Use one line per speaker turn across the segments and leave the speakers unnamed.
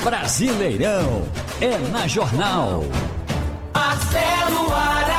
Brasileirão é na Jornal.
Marcelo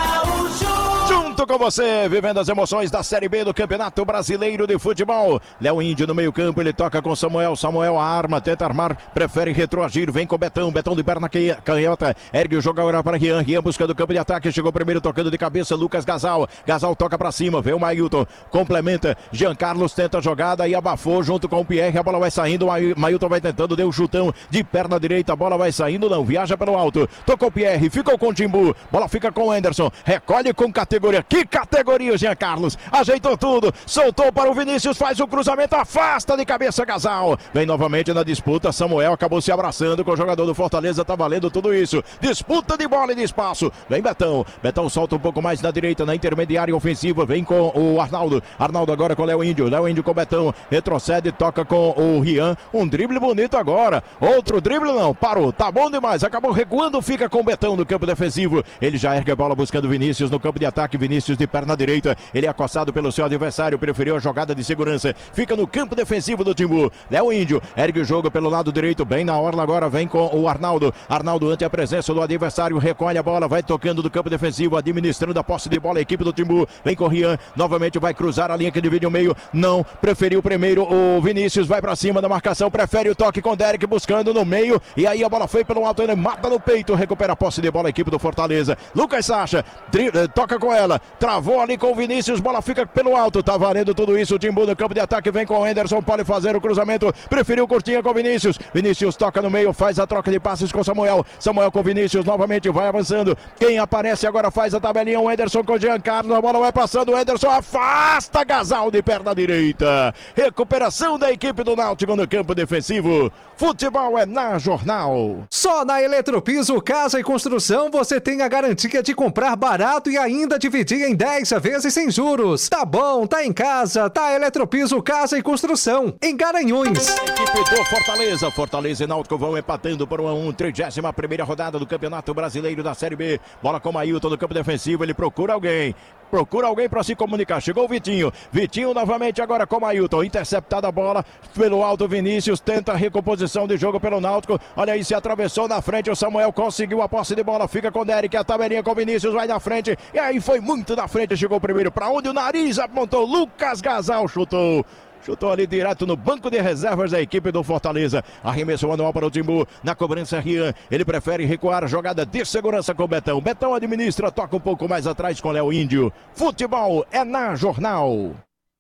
Araújo.
Junto com você, vivendo as emoções da Série B do Campeonato Brasileiro de Futebol. Léo Índio no meio campo, ele toca com Samuel. Samuel arma, tenta armar, prefere retroagir, vem com Betão. Betão de perna canhota, ergue o jogo agora para Rian. Rian buscando o campo de ataque, chegou primeiro tocando de cabeça, Lucas Gasal. Gasal toca para cima, vem o Mailton, complementa. Jean Carlos tenta a jogada e abafou junto com o Pierre. A bola vai saindo, Mailton vai tentando, deu um chutão de perna direita. A bola vai saindo, não, viaja pelo alto. Tocou o Pierre, ficou com o Timbu. Bola fica com o Anderson, recolhe com categoria. Que categoria, Jean Carlos, ajeitou tudo, soltou para o Vinícius, faz o cruzamento, afasta de cabeça Gasal, vem novamente na disputa, Samuel acabou se abraçando com o jogador do Fortaleza, tá valendo tudo isso, disputa de bola e de espaço, vem Betão, Betão solta um pouco mais na direita, na intermediária ofensiva, vem com o Arnaldo, Arnaldo agora com o Léo Índio com Betão, retrocede, toca com o Rian, um drible bonito agora, outro drible não, parou, tá bom demais, acabou recuando, fica com o Betão no campo defensivo, ele já ergue a bola buscando Vinícius no campo de ataque, Vinícius de perna direita, ele é acossado pelo seu adversário, preferiu a jogada de segurança, fica no campo defensivo do Timbu, Léo Índio, ergue o jogo pelo lado direito, bem na orla agora, vem com o Arnaldo, Arnaldo ante a presença do adversário, recolhe a bola, vai tocando do campo defensivo, administrando a posse de bola, a equipe do Timbu, vem com o Rian, novamente vai cruzar a linha que divide o meio, não, preferiu primeiro o Vinícius, vai pra cima da marcação, prefere o toque com o Derek buscando no meio, e aí a bola foi pelo alto, ele mata no peito, recupera a posse de bola, a equipe do Fortaleza, Lucas Sacha, toca com ela, travou ali com o Vinícius, bola fica pelo alto, tá valendo tudo isso, o Timbu no campo de ataque, vem com o Anderson, pode fazer o cruzamento, preferiu curtinha com o Vinícius, Vinícius toca no meio, faz a troca de passes com Samuel, Samuel com o Vinícius, novamente vai avançando, quem aparece agora faz a tabelinha, o Anderson com o Jean Carlos, a bola vai passando, o Anderson afasta Gasal de perna direita, recuperação da equipe do Náutico no campo defensivo, futebol é na Jornal.
Só na Eletropiso Casa e Construção você tem a garantia de comprar barato e ainda dividir em 10 vezes sem juros. Tá bom, tá em casa, tá Eletropiso Casa e Construção, em Garanhuns.
Equipe do Fortaleza, Fortaleza e Náutico vão empatando por 1-1, 31ª rodada do Campeonato Brasileiro da Série B. Bola com o Mailton no campo defensivo, ele procura alguém para se comunicar, chegou o Vitinho novamente agora com o Mailton, interceptada a bola pelo alto, Vinícius tenta a recomposição de jogo pelo Náutico, olha aí, se atravessou na frente, o Samuel conseguiu a posse de bola, fica com o Derek, a tabelinha com o Vinícius, vai na frente, e aí foi muito na frente, chegou primeiro, para onde o nariz apontou, Lucas Gasal chutou ali direto no banco de reservas da equipe do Fortaleza. Arremesso manual para o Timbu. Na cobrança, Rian. Ele prefere recuar. Jogada de segurança com o Betão. Betão administra, toca um pouco mais atrás com Léo Índio. Futebol é na Jornal.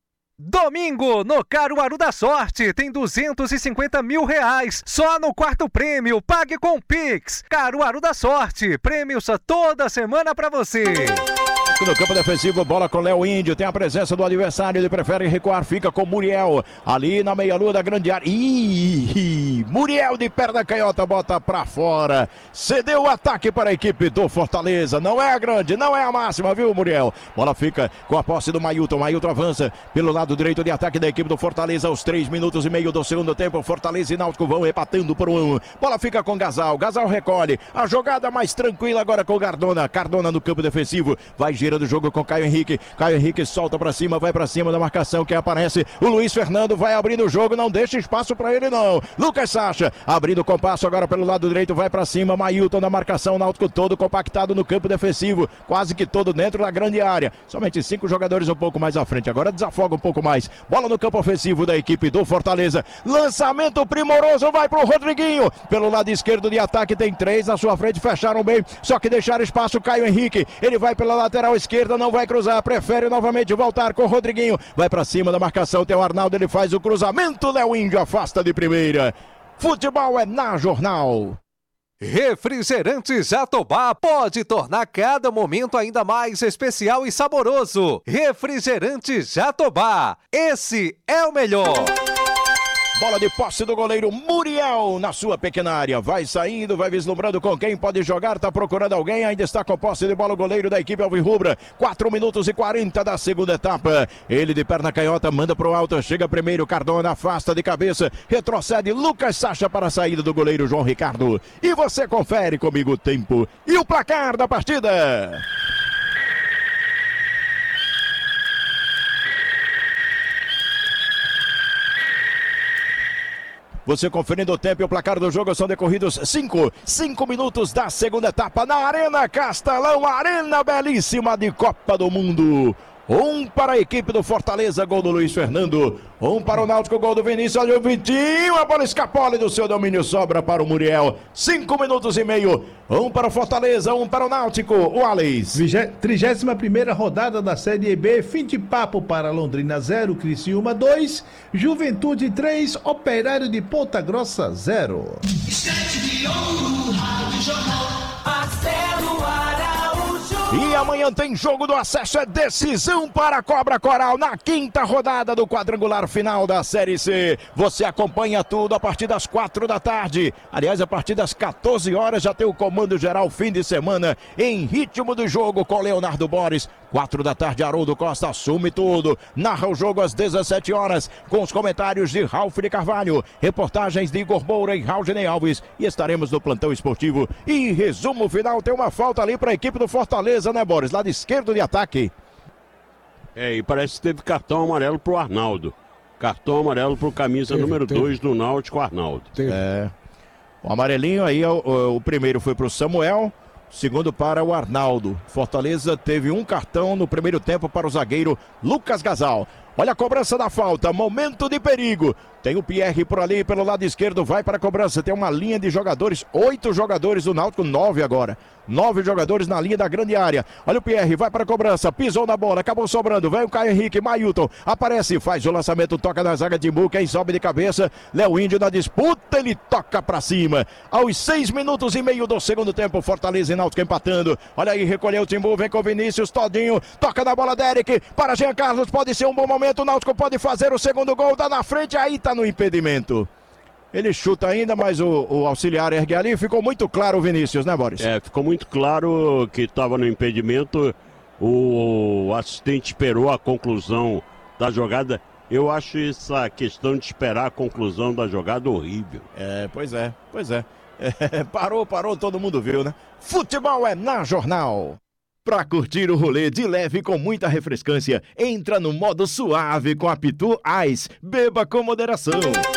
Domingo, no Caruaru da Sorte, tem 250 mil reais. Só no quarto prêmio. Pague com o Pix. Caruaru da Sorte. Prêmios toda semana pra você.
No campo defensivo, bola com Léo Índio, tem a presença do adversário, ele prefere recuar, fica com Muriel, ali na meia-lua da grande área, Muriel de perna canhota, bota pra fora, cedeu o ataque para a equipe do Fortaleza, não é a grande, não é a máxima, viu Muriel, bola fica com a posse do Mailton avança pelo lado direito de ataque da equipe do Fortaleza, aos 3 minutos e meio do segundo tempo, Fortaleza e Náutico vão empatando por 1-1, bola fica com Gasal recolhe, a jogada mais tranquila agora com Cardona no campo defensivo, vai girando do jogo com Caio Henrique solta pra cima, vai pra cima da marcação, quem aparece, o Luiz Fernando vai abrindo o jogo, não deixa espaço pra ele não, Lucas Sacha, abrindo o compasso agora pelo lado direito, vai pra cima, Mailton na marcação, Náutico todo compactado no campo defensivo, quase que todo dentro da grande área, somente 5 jogadores um pouco mais à frente, agora desafoga um pouco mais, bola no campo ofensivo da equipe do Fortaleza, lançamento primoroso, vai pro Rodriguinho, pelo lado esquerdo de ataque tem 3 na sua frente, fecharam bem, só que deixaram espaço, Caio Henrique, ele vai pela lateral esquerda, não vai cruzar, prefere novamente voltar com o Rodriguinho, vai pra cima da marcação, tem o Arnaldo, ele faz o cruzamento, Léo Índio afasta de primeira. Futebol é na Jornal.
Refrigerante Jatobá pode tornar cada momento ainda mais especial e saboroso. Refrigerante Jatobá, esse é o melhor.
Bola de posse do goleiro Muriel na sua pequena área. Vai saindo, vai vislumbrando com quem pode jogar. Tá procurando alguém. Ainda está com posse de bola o goleiro da equipe alvirrubra. 4 minutos e 40 da segunda etapa. Ele de perna canhota manda pro alto. Chega primeiro. Cardona afasta de cabeça. Retrocede Lucas Sacha para a saída do goleiro João Ricardo. E você confere comigo o tempo e o placar da partida. Você conferindo o tempo e o placar do jogo, são decorridos 5 minutos da segunda etapa na Arena Castelão, arena belíssima de Copa do Mundo. Um para a equipe do Fortaleza, gol do Luiz Fernando. Um para o Náutico, gol do Vinícius. Olha o Vitinho, a bola escapole do seu domínio, sobra para o Muriel. 5 minutos e meio. Um para o Fortaleza, um para o Náutico. O Alex.
31ª rodada da Série B. Fim de papo para Londrina 0, Criciúma 2, Juventude 3, Operário de Ponta Grossa 0.
E amanhã tem jogo do acesso, é decisão para a Cobra Coral na 5ª rodada do quadrangular final da Série C. Você acompanha tudo a partir das 4 da tarde. Aliás, a partir das 14 horas já tem o comando geral fim de semana em ritmo do jogo com Leonardo Boris. 4 da tarde, Haroldo Costa assume tudo. Narra o jogo às 17 horas com os comentários de Ralf de Carvalho, reportagens de Igor Moura e Raulney Alves. E estaremos no plantão esportivo. E resumo final, tem uma falta ali para a equipe do Fortaleza, né, Boris? Lado esquerdo de ataque.
E parece que teve cartão amarelo pro Arnaldo. Cartão amarelo pro camisa número 2 do Náutico, Arnaldo.
O amarelinho aí, o primeiro foi pro Samuel, segundo para o Arnaldo. Fortaleza teve um cartão no primeiro tempo para o zagueiro Lucas Gasal. Olha a cobrança da falta, momento de perigo. Tem o Pierre por ali, pelo lado esquerdo, vai para a cobrança. Tem uma linha de jogadores, 8 jogadores do Náutico, 9 agora. 9 jogadores na linha da grande área. Olha o Pierre, vai para a cobrança, pisou na bola, acabou sobrando. Vem o Caio Henrique, Mailton, aparece, faz o lançamento, toca na zaga de Timbu, quem sobe de cabeça, Léo Índio na disputa, ele toca para cima. Aos 6 minutos e meio do segundo tempo, Fortaleza e Náutico empatando. Olha aí, recolheu o Timbu, vem com o Vinícius, Todinho, toca na bola, Derek, para Jean Carlos, pode ser um bom momento, o Náutico pode fazer o segundo gol, dá na frente, aí tá no impedimento. Ele chuta ainda, mas o auxiliar ergue ali. Ficou muito claro o Vinícius, né, Boris?
Ficou muito claro que estava no impedimento. O assistente esperou a conclusão da jogada. Eu acho essa questão de esperar a conclusão da jogada horrível.
Pois é. Parou, todo mundo viu, né? Futebol é na Jornal. Pra curtir o rolê de leve com muita refrescância, entra no modo suave com a Pitu Ice. Beba com moderação.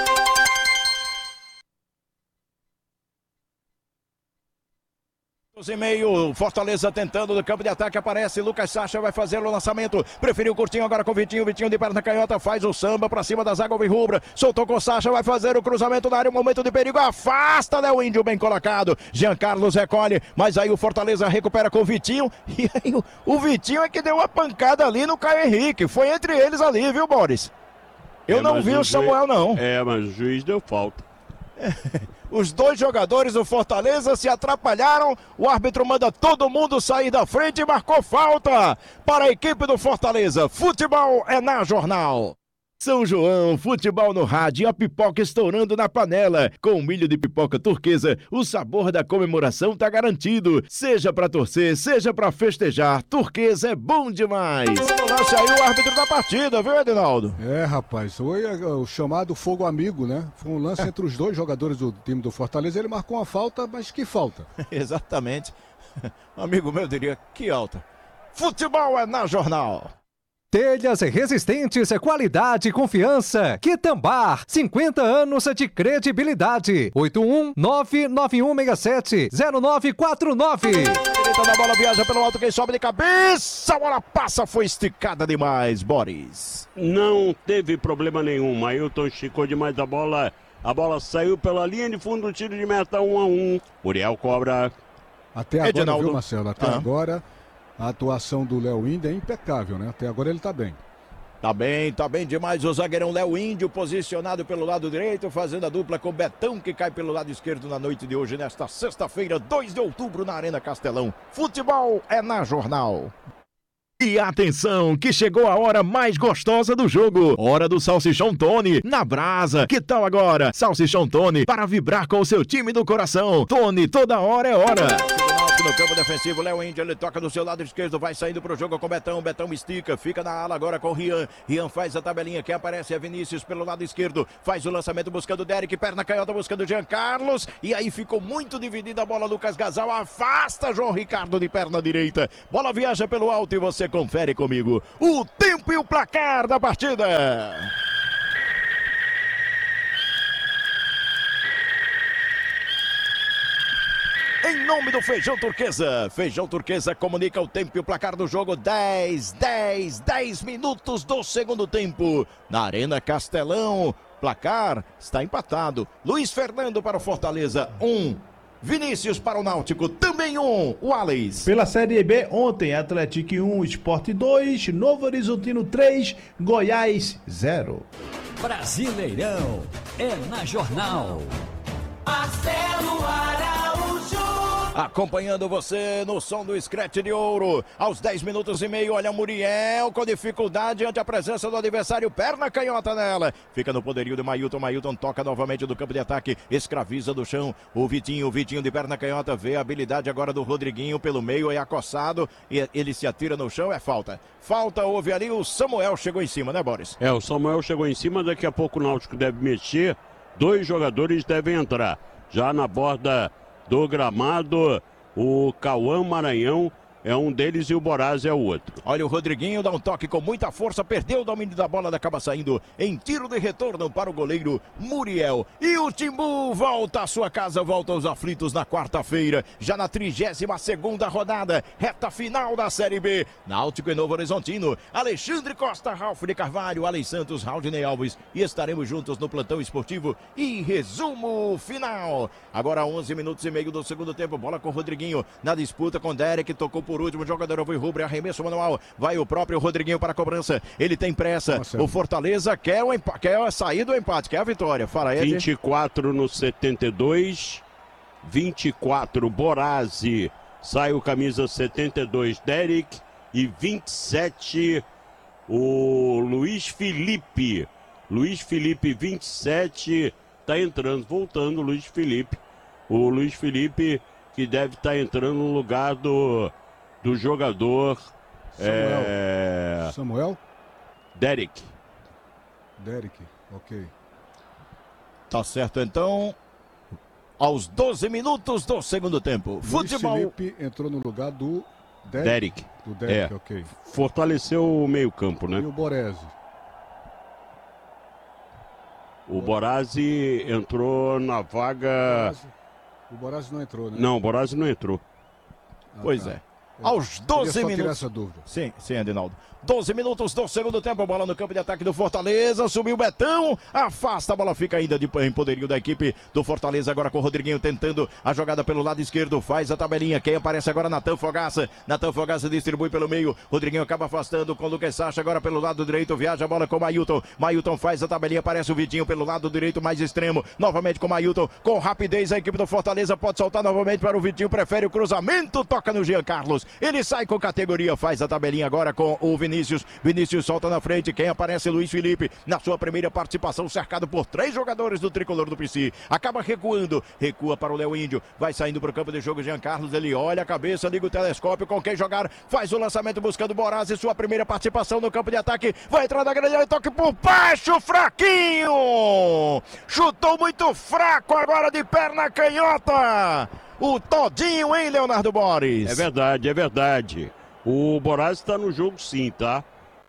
E meio, Fortaleza tentando do campo de ataque, aparece Lucas Sacha, vai fazer o lançamento, preferiu o curtinho agora com o Vitinho de perna canhota, faz o samba pra cima da zaga alvirrubra, soltou com o Sacha, vai fazer o cruzamento na área, um momento de perigo, afasta, Léo Índio, bem colocado, Jean Carlos recolhe, mas aí o Fortaleza recupera com o Vitinho, e aí o Vitinho é que deu uma pancada ali no Caio Henrique, foi entre eles ali, viu, Boris? Eu não vi o Samuel, não.
Mas o juiz deu falta.
Os dois jogadores do Fortaleza se atrapalharam. O árbitro manda todo mundo sair da frente e marcou falta para a equipe do Fortaleza. Futebol é na Jornal. São João, futebol no rádio, a pipoca estourando na panela. Com milho de pipoca turquesa, o sabor da comemoração tá garantido. Seja pra torcer, seja pra festejar, turquesa é bom demais. Lance aí o árbitro da partida, viu, Edinaldo?
Rapaz, foi o chamado fogo amigo, né? Foi um lance entre os dois jogadores do time do Fortaleza. Ele marcou uma falta, mas que falta?
Exatamente. Amigo meu diria, que alta. Futebol é na Jornal.
Telhas resistentes, qualidade e confiança. Quitambá, 50 anos de credibilidade. 81991670949.
Direita da bola, viaja pelo alto, quem sobe de cabeça. A bola passa, foi esticada demais, Boris.
Não teve problema nenhum. Mailton esticou demais a bola. A bola saiu pela linha de fundo, tiro de meta 1-1. Muriel cobra.
Até agora,
Edinaldo.
viu, Marcelo? Até agora... A atuação do Léo Índio é impecável, né? Até agora ele tá bem.
Tá bem demais o zagueirão Léo Índio, posicionado pelo lado direito, fazendo a dupla com o Betão, que cai pelo lado esquerdo na noite de hoje, nesta sexta-feira, 2 de outubro, na Arena Castelão. Futebol é na Jornal. E atenção, que chegou a hora mais gostosa do jogo. Hora do Salsichão Tony, na brasa. Que tal agora? Salsichão Tony, para vibrar com o seu time do coração. Tony, toda hora é hora. No campo defensivo, Léo Índio, ele toca do seu lado esquerdo, vai saindo pro jogo com o Betão, Betão estica, fica na ala agora com o Rian, Rian faz a tabelinha, quem aparece é Vinícius pelo lado esquerdo, faz o lançamento buscando o Derek, perna canhota buscando o Jean Carlos, e aí ficou muito dividida a bola, Lucas Gasal afasta João Ricardo de perna direita, bola viaja pelo alto e você confere comigo o tempo e o placar da partida. Em nome do Feijão Turquesa. Feijão Turquesa comunica o tempo e o placar do jogo. 10 minutos do segundo tempo. Na Arena Castelão. Placar está empatado. Luiz Fernando para o Fortaleza, 1. Vinícius para o Náutico, também 1. O Alex.
Pela Série B, ontem, Atlético 1, Sport 2, Novo Horizontino 3, Goiás 0.
Brasileirão é na Jornal.
Marcelo Araújo.
Acompanhando você no som do Scratch de Ouro. Aos 10 minutos e meio, olha Muriel com dificuldade ante a presença do adversário. Perna canhota nela. Fica no poderio de Mailton. Mailton toca novamente do campo de ataque. Escraviza do chão o Vitinho de perna canhota. Vê a habilidade agora do Rodriguinho pelo meio. É acossado. E ele se atira no chão. É falta. Falta, houve ali. O Samuel chegou em cima, né, Boris?
O Samuel chegou em cima. Daqui a pouco o Náutico deve mexer. 2 jogadores devem entrar. Já na borda do gramado, o Cauã Maranhão é um deles e o Boraz é o outro.
Olha o Rodriguinho, dá um toque com muita força, perdeu o domínio da bola, acaba saindo em tiro de retorno para o goleiro Muriel. E o Timbu volta à sua casa, volta aos aflitos na quarta-feira, já na 32ª rodada, reta final da Série B. Náutico e Novo Horizontino, Alexandre Costa, Ralf de Carvalho, Alex Santos, Raudinei Alves, e estaremos juntos no plantão esportivo e resumo final. Agora 11 minutos e meio do segundo tempo, bola com o Rodriguinho, na disputa com Derek, tocou por último, jogador Alvo Rubro, arremesso manual, vai o próprio Rodriguinho para a cobrança, ele tem pressa. Nossa, o Fortaleza quer sair do empate, quer a vitória. Fala, Ed.
24 no 72, 24 Borazzi, sai o camisa 72 Derek, e 27 o Luiz Felipe 27 tá entrando, voltando o Luiz Felipe que deve estar entrando no lugar do jogador
Samuel?
Derek,
ok.
Tá certo, então. Aos 12 minutos do segundo tempo. Futebol.
Luiz Felipe entrou no lugar do
Derek.
Do Derek, ok.
Fortaleceu o meio-campo, né?
E o Borese?
O Borazzi entrou na vaga.
O Borazzi não entrou, né?
Não, o Borazzi não entrou.
Pois é. Aos 12 minutos.
Essa dúvida.
Sim, Adinaldo. 12 minutos do segundo tempo, bola no campo de ataque do Fortaleza, subiu o Betão, afasta, a bola fica ainda em poderio da equipe do Fortaleza, agora com o Rodriguinho tentando a jogada pelo lado esquerdo, faz a tabelinha, quem aparece agora? Natan Fogaça distribui pelo meio, Rodriguinho acaba afastando com o Lucas Sacha, agora pelo lado direito, viaja a bola com o Mailton faz a tabelinha, aparece o Vitinho pelo lado direito mais extremo, novamente com o Mailton, com rapidez a equipe do Fortaleza pode soltar novamente para o Vitinho, prefere o cruzamento, toca no Jean Carlos, ele sai com categoria, faz a tabelinha agora com o Vinícius solta na frente, quem aparece? Luiz Felipe, na sua primeira participação, cercado por 3 jogadores do tricolor do PC, acaba recuando, recua para o Léo Índio, vai saindo para o campo de jogo, Jean Carlos, ele olha a cabeça, liga o telescópio, com quem jogar, faz o lançamento buscando Borazzi, sua primeira participação no campo de ataque, vai entrar na grande área, toque por baixo, fraquinho, chutou muito fraco agora de perna canhota, o todinho, hein, Leonardo Boris?
É verdade. O Borazzi está no jogo sim, tá?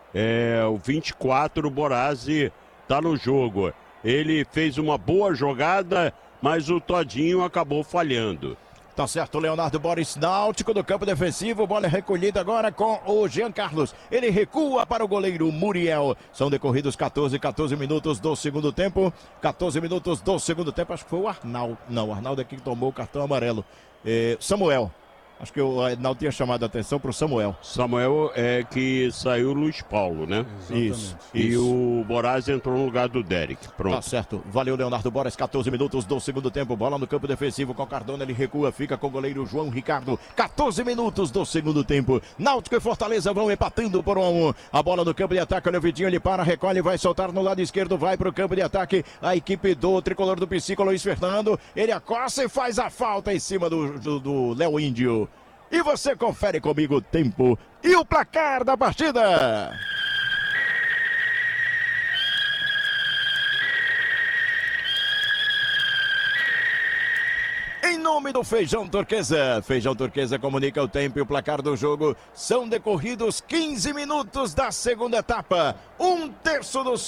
O 24, o Borazzi tá no jogo. Ele fez uma boa jogada, mas o todinho acabou falhando.
Tá certo, Leonardo Boris, Náutico do campo defensivo, bola recolhida agora com o Jean Carlos. Ele recua para o goleiro Muriel. São decorridos 14 minutos do segundo tempo. 14 minutos do segundo tempo, acho que foi o Arnaldo. Não, o Arnaldo é que tomou o cartão amarelo. Samuel. Acho que o Arnaldo tinha chamado a atenção para o Samuel.
Samuel é que saiu o Luiz Paulo, né?
Isso.
E o Borazzi entrou no lugar do Derek. Pronto.
Tá certo. Valeu, Leonardo Boris. 14 minutos do segundo tempo. Bola no campo defensivo com Cardona. Ele recua, fica com o goleiro João Ricardo. 14 minutos do segundo tempo. Náutico e Fortaleza vão empatando por 1-1. A bola no campo de ataque. Olha o Vitinho, ele para, recolhe, vai soltar no lado esquerdo. Vai para o campo de ataque. A equipe do tricolor do Psico, Luiz Fernando. Ele acossa e faz a falta em cima do Léo Índio. E você confere comigo o tempo e o placar da partida. Em nome do Feijão Turquesa. Feijão Turquesa comunica o tempo e o placar do jogo. São decorridos 15 minutos da segunda etapa. 1/3 do